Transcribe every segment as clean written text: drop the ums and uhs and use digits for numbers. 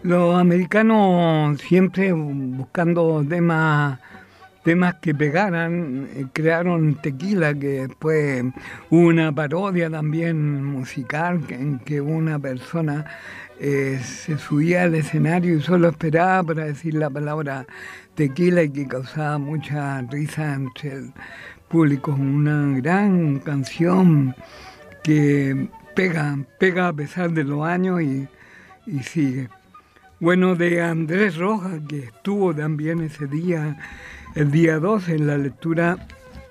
Los americanos siempre buscando temas que pegaran, crearon Tequila, que después hubo una parodia también musical en que una persona se subía al escenario y solo esperaba para decir la palabra tequila y que causaba mucha risa entre el público. Una gran canción que pega a pesar de los años y sigue. Bueno, de Andrés Rojas, que estuvo también ese día, el día 12, en la lectura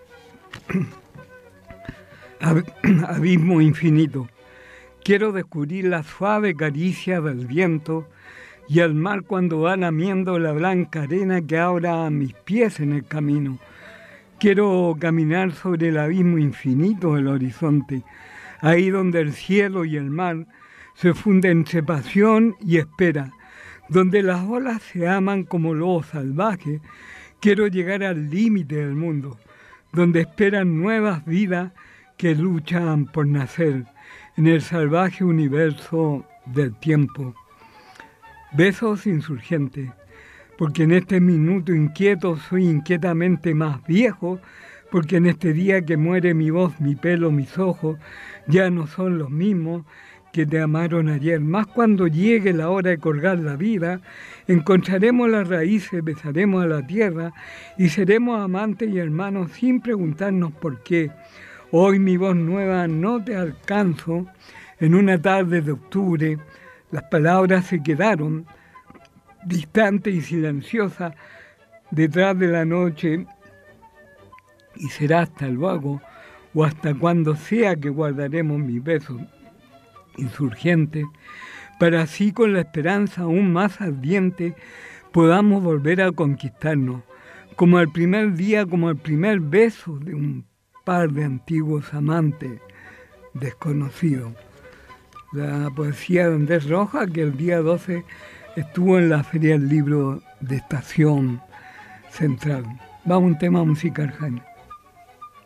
Abismo Infinito. Quiero descubrir la suave caricia del viento y al mar cuando va lamiendo la blanca arena que abra a mis pies en el camino. Quiero caminar sobre el abismo infinito del horizonte, ahí donde el cielo y el mar se funden entre pasión y espera, donde las olas se aman como lobos salvajes. Quiero llegar al límite del mundo, donde esperan nuevas vidas que luchan por nacer en el salvaje universo del tiempo. Besos insurgentes, porque en este minuto inquieto soy inquietamente más viejo, porque en este día que muere mi voz, mi pelo, mis ojos, ya no son los mismos que te amaron ayer. Más cuando llegue la hora de colgar la vida, encontraremos las raíces, besaremos a la tierra y seremos amantes y hermanos sin preguntarnos por qué. Hoy mi voz nueva no te alcanzo. En una tarde de octubre las palabras se quedaron distantes y silenciosas detrás de la noche y será hasta luego o hasta cuando sea que guardaremos mis besos insurgentes, para así con la esperanza aún más ardiente podamos volver a conquistarnos, como el primer día, como el primer beso de un par de antiguos amantes desconocidos. La poesía de Andrés Rojas, que el día 12 estuvo en la Feria del Libro de Estación Central. Va un tema musical, Jaime.